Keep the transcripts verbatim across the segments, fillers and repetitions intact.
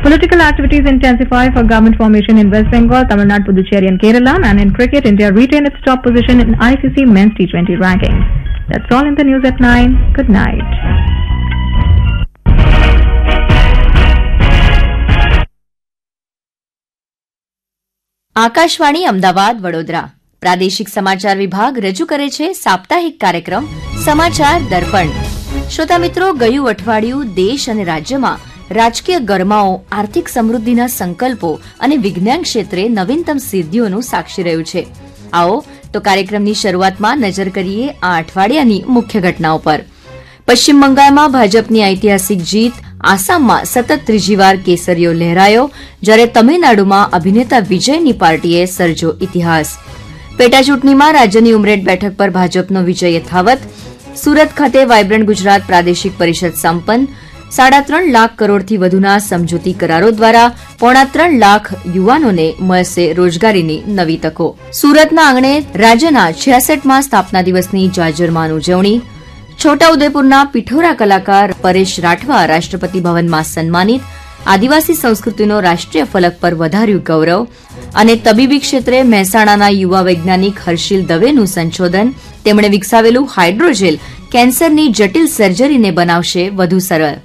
Political activities intensify for government formation in West Bengal, Tamil Nadu, Puducherry and Kerala. And in cricket, India retained its top position in I C C Men's T twenty rankings. That's all in the news at nine. Good night. Akashvani Ahmedabad Vadodara પ્રાદેશિક સમાચાર વિભાગ રજૂ કરે છે સાપ્તાહિક કાર્યક્રમ સમાચાર દર્પણ. શ્રોતા મિત્રો, ગયું અઠવાડિયું દેશ અને રાજ્યમાં રાજકીય ગરમાઓ, આર્થિક સમૃદ્ધિના સંકલ્પો અને વિજ્ઞાન ક્ષેત્રે નવીનતમ સિદ્ધિઓનું સાક્ષી રહ્યું છે. આવો તો કાર્યક્રમની શરૂઆતમાં નજર કરીએ આ અઠવાડિયાની મુખ્ય ઘટનાઓ પર. પશ્ચિમ બંગાળમાં ભાજપની ઐતિહાસિક જીત, આસામમાં સતત ત્રીજી વાર કેસરીયો લહેરાયો, જ્યારે તમિલનાડુમાં અભિનેતા વિજયની પાર્ટીએ સર્જો ઇતિહાસ. પેટાચૂંટણીમાં રાજ્યની ઉમરેઠ બેઠક પર ભાજપનો વિજય યથાવત. સુરત ખાતે વાયબ્રન્ટ ગુજરાત પ્રાદેશિક પરિષદ સંપન્ન. સાડા ત્રણ લાખ કરોડથી વધુના સમજૂતી કરારો દ્વારા પોણા ત્રણ લાખ યુવાનોને મળશે રોજગારીની નવી તકો. સુરતના આંગણે રાજ્યના છ્યાસઠમાં સ્થાપના દિવસની જાજરમાન ઉજવણી. છોટાઉદેપુરના પિઠોરા કલાકાર પરેશ રાઠવા રાષ્ટ્રપતિ ભવનમાં સન્માનિત. આદિવાસી સંસ્કૃતિનો રાષ્ટ્રીય ફલક પર વધાર્યું ગૌરવ. અને તબીબી ક્ષેત્રે મહેસાણાના યુવા વૈજ્ઞાનિક હર્ષિલ દવેનું સંશોધન. તેમણે વિકસાવેલું હાઇડ્રોજેલ કેન્સરની જટિલ સર્જરીને બનાવશે વધુ સરળ.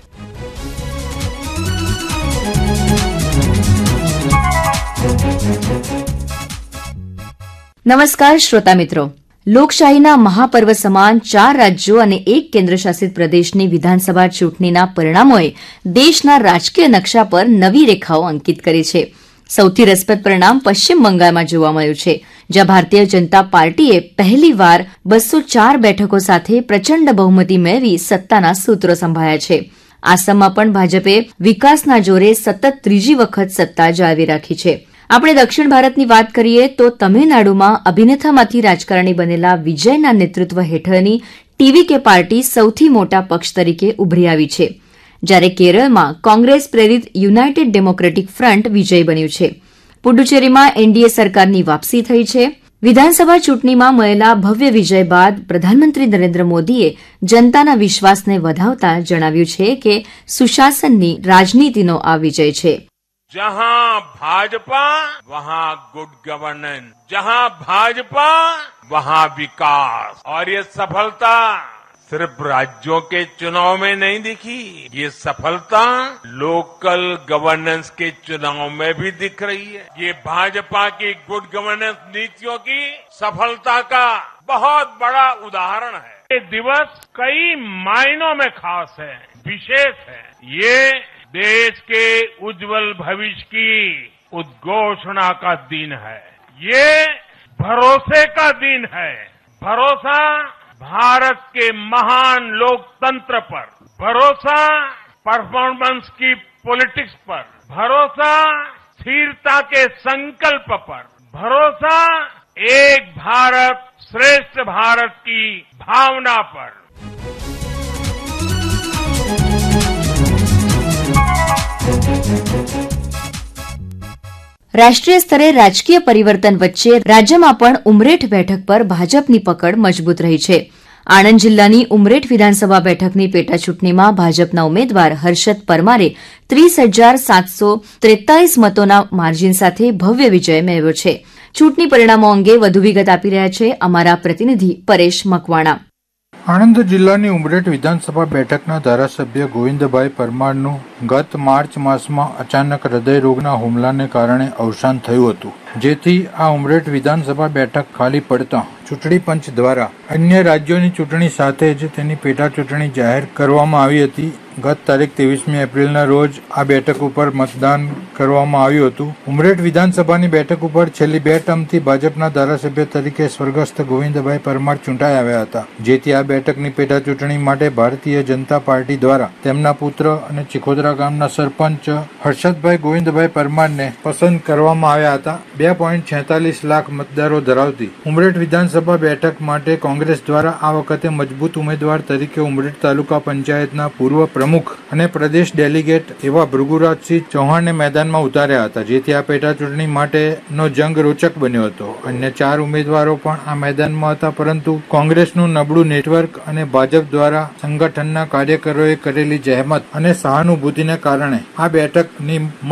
નમસ્કાર શ્રોતા મિત્રો. લોકશાહીના મહાપર્વ સમાન ચાર રાજ્યો અને એક કેન્દ્રશાસિત પ્રદેશની વિધાનસભા ચૂંટણીના પરિણામોએ દેશના રાજકીય નકશા પર નવી રેખાઓ અંકિત કરી છે. સૌથી રસપ્રદ પરિણામ પશ્ચિમ બંગાળમાં જોવા મળ્યું છે, જ્યાં ભારતીય જનતા પાર્ટીએ પહેલીવાર બસો ચાર બેઠકો સાથે પ્રચંડ બહુમતી મેળવી સત્તાના સૂત્રો સંભાળ્યા છે. આસામમાં પણ ભાજપે વિકાસના જોરે સતત ત્રીજી વખત સત્તા જાળવી રાખી છે. આપણે દક્ષિણ ભારતની વાત કરીએ તો તમિલનાડુમાં અભિનેતામાંથી રાજકારણી બનેલા વિજયના નેતૃત્વ હેઠળની ટીવીકે પાર્ટી સૌથી મોટા પક્ષ તરીકે ઉભરી આવી છે, જ્યારે કેરળમાં કોંગ્રેસ પ્રેરિત યુનાઇટેડ ડેમોક્રેટિક ફ્રન્ટ વિજય બન્યું છે. પુડુચેરીમાં એનડીએ સરકારની વાપસી થઈ છે. વિધાનસભા ચૂંટણીમાં મળેલા ભવ્ય વિજય બાદ પ્રધાનમંત્રી નરેન્દ્ર મોદીએ જનતાના વિશ્વાસને વધાવતા જણાવ્યું છે કે સુશાસનની રાજનીતિનો આ વિજય છે. जहां भाजपा वहां गुड गवर्नेंस, जहां भाजपा वहां विकास. और ये सफलता सिर्फ राज्यों के चुनाव में नहीं दिखी, ये सफलता लोकल गवर्नेंस के चुनाव में भी दिख रही है. ये भाजपा की गुड गवर्नेंस नीतियों की सफलता का बहुत बड़ा उदाहरण है. ये दिवस कई मायनों में खास है, विशेष है. ये देश के उज्जवल भविष्य की उद्घोषणा का दिन है. ये भरोसे का दिन है. भरोसा भारत के महान लोकतंत्र पर, भरोसा परफॉर्मेंस की पॉलिटिक्स पर, भरोसा स्थिरता के संकल्प पर, भरोसा एक भारत श्रेष्ठ भारत की भावना पर. રાષ્ટ્રીય સ્તરે રાજકીય પરિવર્તન વચ્ચે રાજ્યમાં પણ ઉમરેઠ બેઠક પર ભાજપની પકડ મજબૂત રહી છે. આણંદ જિલ્લાની ઉમરેઠ વિધાનસભા બેઠકની પેટાચૂંટણીમાં ભાજપના ઉમેદવાર હર્ષદ પરમારે ત્રીસ હજાર સાતસો ત્રેતાલીસ મતોના માર્જિન સાથે ભવ્ય વિજય મેળવ્યો છે. ચૂંટણી પરિણામો અંગે વધુ વિગત આપી રહ્યા છે અમારા પ્રતિનિધિ પરેશ મકવાણા. આણંદ જિલ્લાની ઉમરેઠ વિધાનસભા બેઠકના ધારાસભ્ય ગોવિંદભાઈ પરમારનું ગત માર્ચ માસમાં અચાનક હૃદયરોગના હુમલાને કારણે અવસાન થયું હતું, જેથી આ ઉમરેઠ વિધાનસભા બેઠક ખાલી પડતા ચૂંટણી પંચ દ્વારા અન્ય રાજ્યોની ચૂંટણી સાથે જ તેની પેટા ચૂંટણી જાહેર કરવામાં આવી હતી. ગત તારીખ ત્રેવીસમી એપ્રિલના રોજ આ બેઠક ઉપર મતદાન કરવામાં આવ્યું હતું. ઉમરેઠ વિધાનસભાની બેઠક ઉપર છેલ્લી બે ટર્મથી ભાજપના ધારાસભ્ય તરીકે સ્વર્ગસ્થ ગોવિંદભાઈ પરમાર ચૂંટાઈ આવ્યા હતા, જેથી આ બેઠકની પેટા ચૂંટણી માટે ભારતીય જનતા પાર્ટી દ્વારા તેમના પુત્ર અને ચિખોદરા ગામના સરપંચ હર્ષદભાઈ ગોવિંદભાઈ પરમારને પસંદ કરવામાં આવ્યા હતા. બે પોઈન્ટ છેતાલીસ લાખ મતદારો ધરાવતી ઉમરેઠ વિધાનસભા બેઠક માટે કોંગ્રેસ દ્વારા આ વખતે મજબૂત ઉમેદવાર તરીકે ઉમરેઠ તાલુકા પંચાયતના પૂર્વ પ્રમુખ અને પ્રદેશ ડેલિગેટ એવા ભૃગુરાજસિંહ ચૌહાણને મેદાનમાં ઉતાર્યા હતા, જેથી આ પેટા ચૂંટણી માટેનો જંગ રોચક બન્યો હતો. અન્ય ચાર ઉમેદવારો પણ આ મેદાનમાં હતા, પરંતુ કોંગ્રેસનું નબળું નેટવર્ક અને ભાજપ દ્વારા સંગઠનના કાર્યકરોએ કરેલી જહેમત અને સહાનુભૂતિને કારણે આ બેઠકની